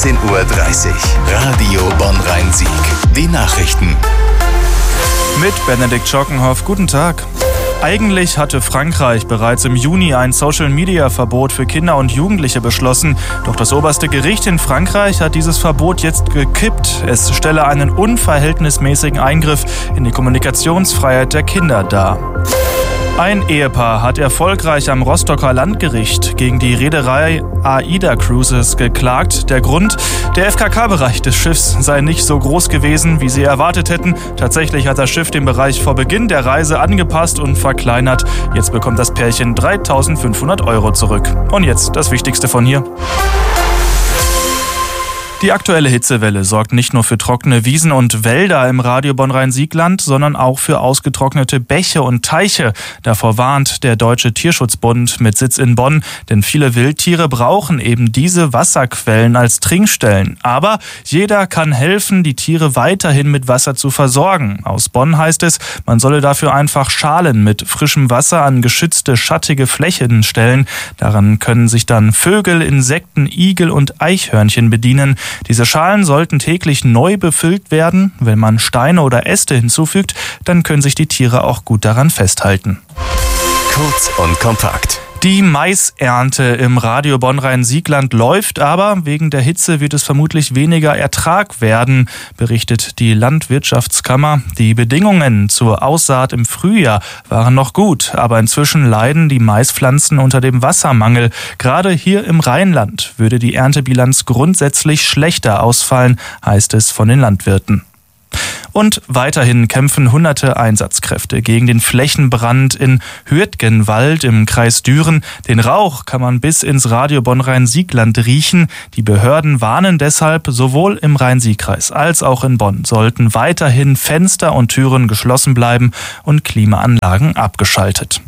10:30 Uhr. Radio Bonn-Rhein-Sieg. Die Nachrichten. Mit Benedikt Schockenhoff. Guten Tag. Eigentlich hatte Frankreich bereits im Juni ein Social-Media-Verbot für Kinder und Jugendliche beschlossen. Doch das oberste Gericht in Frankreich hat dieses Verbot jetzt gekippt. Es stelle einen unverhältnismäßigen Eingriff in die Kommunikationsfreiheit der Kinder dar. Ein Ehepaar hat erfolgreich am Rostocker Landgericht gegen die Reederei AIDA Cruises geklagt. Der Grund: der FKK-Bereich des Schiffs sei nicht so groß gewesen, wie sie erwartet hätten. Tatsächlich hat das Schiff den Bereich vor Beginn der Reise angepasst und verkleinert. Jetzt bekommt das Pärchen 3.500 € zurück. Und jetzt das Wichtigste von hier. Die aktuelle Hitzewelle sorgt nicht nur für trockene Wiesen und Wälder im Radio Bonn-Rhein-Sieg-Land, sondern auch für ausgetrocknete Bäche und Teiche. Davor warnt der Deutsche Tierschutzbund mit Sitz in Bonn, denn viele Wildtiere brauchen eben diese Wasserquellen als Trinkstellen. Aber jeder kann helfen, die Tiere weiterhin mit Wasser zu versorgen. Aus Bonn heißt es, man solle dafür einfach Schalen mit frischem Wasser an geschützte, schattige Flächen stellen. Daran können sich dann Vögel, Insekten, Igel und Eichhörnchen bedienen. Diese Schalen sollten täglich neu befüllt werden. Wenn man Steine oder Äste hinzufügt, dann können sich die Tiere auch gut daran festhalten. Kurz und kompakt. Die Maisernte im Radio Bonn-Rhein-Sieg-Land läuft, aber wegen der Hitze wird es vermutlich weniger Ertrag werden, berichtet die Landwirtschaftskammer. Die Bedingungen zur Aussaat im Frühjahr waren noch gut, aber inzwischen leiden die Maispflanzen unter dem Wassermangel. Gerade hier im Rheinland würde die Erntebilanz grundsätzlich schlechter ausfallen, heißt es von den Landwirten. Und weiterhin kämpfen hunderte Einsatzkräfte gegen den Flächenbrand in Hürtgenwald im Kreis Düren. Den Rauch kann man bis ins Radio Bonn-Rhein-Sieg-Land riechen. Die Behörden warnen deshalb, sowohl im Rhein-Sieg-Kreis als auch in Bonn sollten weiterhin Fenster und Türen geschlossen bleiben und Klimaanlagen abgeschaltet.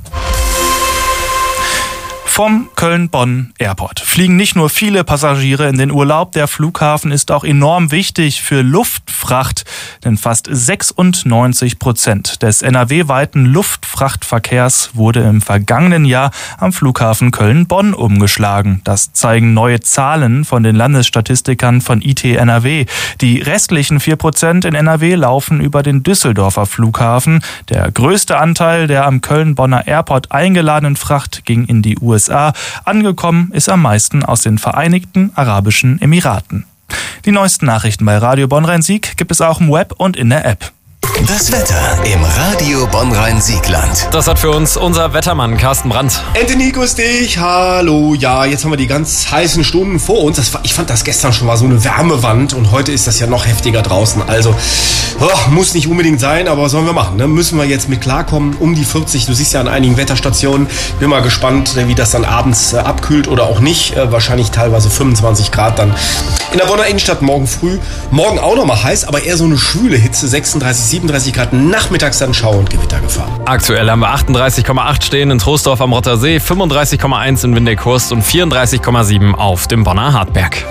Vom Köln-Bonn Airport fliegen nicht nur viele Passagiere in den Urlaub, der Flughafen ist auch enorm wichtig für Luftfracht, denn fast 96% des NRW-weiten Luftfrachtverkehrs wurde im vergangenen Jahr am Flughafen Köln-Bonn umgeschlagen. Das zeigen neue Zahlen von den Landesstatistikern von IT NRW. Die restlichen 4% in NRW laufen über den Düsseldorfer Flughafen. Der größte Anteil der am Köln-Bonner Airport eingeladenen Fracht ging in die USA. Angekommen ist am meisten aus den Vereinigten Arabischen Emiraten. Die neuesten Nachrichten bei Radio Bonn-Rhein-Sieg gibt es auch im Web und in der App. Das Wetter im Radio Bonn-Rhein-Sieg-Land. Das hat für uns unser Wettermann Carsten Brandt. Anthony, grüß dich. Hallo. Ja, jetzt haben wir die ganz heißen Stunden vor uns. Ich fand das gestern schon mal so eine Wärmewand und heute ist das ja noch heftiger draußen. Also, muss nicht unbedingt sein, aber sollen wir machen. Ne? Müssen wir jetzt mit klarkommen. Um die 40, du siehst ja an einigen Wetterstationen. Bin mal gespannt, wie das dann abends abkühlt oder auch nicht. Wahrscheinlich teilweise 25 Grad dann in der Bonner Innenstadt morgen früh. Morgen auch noch mal heiß, aber eher so eine schwüle Hitze. 36, 37 Grad, nachmittags dann Schau- und Gewittergefahr. Aktuell haben wir 38,8 stehen in Troisdorf am Rottersee, 35,1 in Windeck-Hurst und 34,7 auf dem Bonner Hartberg.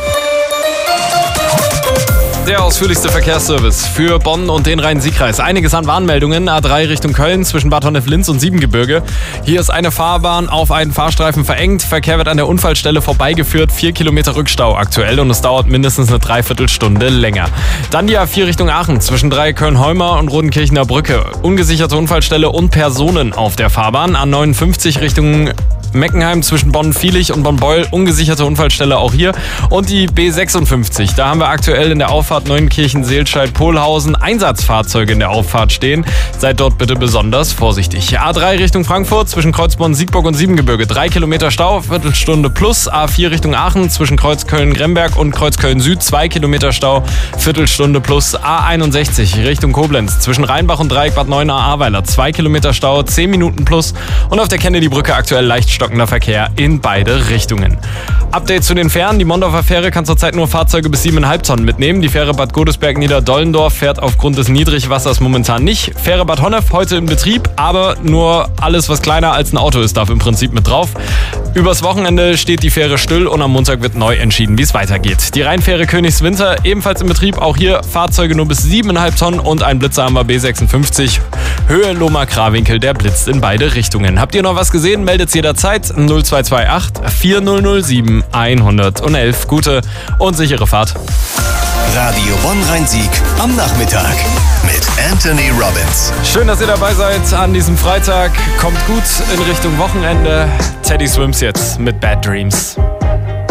Der ausführlichste Verkehrsservice für Bonn und den Rhein-Sieg-Kreis. Einiges an Warnmeldungen. A3 Richtung Köln zwischen Bad Honnef-Linz und Siebengebirge. Hier ist eine Fahrbahn auf einen Fahrstreifen verengt. Verkehr wird an der Unfallstelle vorbeigeführt. 4 Kilometer Rückstau aktuell und es dauert mindestens eine Dreiviertelstunde länger. Dann die A4 Richtung Aachen zwischen Dreiecköln-Heumer und Rodenkirchener Brücke. Ungesicherte Unfallstelle und Personen auf der Fahrbahn. A59 Richtung Meckenheim zwischen Bonn-Vielig und Bonn-Beul, ungesicherte Unfallstelle auch hier. Und die B56, da haben wir aktuell in der Auffahrt Neunkirchen-Seelscheid-Pohlhausen Einsatzfahrzeuge in der Auffahrt stehen. Seid dort bitte besonders vorsichtig. A3 Richtung Frankfurt zwischen Kreuzbonn-Siegburg und Siebengebirge, 3 Kilometer Stau, Viertelstunde plus. A4 Richtung Aachen zwischen Kreuzköln-Gremberg und Kreuzköln-Süd, 2 Kilometer Stau, Viertelstunde plus. A61 Richtung Koblenz zwischen Rheinbach und Dreieck Bad Neuenahr-Ahrweiler, 2 Kilometer Stau, 10 Minuten plus. Und auf der Kennedy-Brücke aktuell leicht stockender Verkehr in beide Richtungen. Update zu den Fähren. Die Mondorfer Fähre kann zurzeit nur Fahrzeuge bis 7,5 Tonnen mitnehmen. Die Fähre Bad Godesberg-Niederdollendorf fährt aufgrund des Niedrigwassers momentan nicht. Fähre Bad Honnef heute in Betrieb, aber nur alles, was kleiner als ein Auto ist, darf im Prinzip mit drauf. Übers Wochenende steht die Fähre still und am Montag wird neu entschieden, wie es weitergeht. Die Rheinfähre Königswinter ebenfalls in Betrieb. Auch hier Fahrzeuge nur bis 7,5 Tonnen und ein Blitzer haben wir B56. Höhe Lohmar-Krawinkel, der blitzt in beide Richtungen. Habt ihr noch was gesehen? Meldet's jederzeit 0228 4007 111. Gute und sichere Fahrt. Radio Bonn-Rhein-Sieg am Nachmittag mit Anthony Robbins. Schön, dass ihr dabei seid an diesem Freitag. Kommt gut in Richtung Wochenende. Teddy Swims jetzt mit Bad Dreams.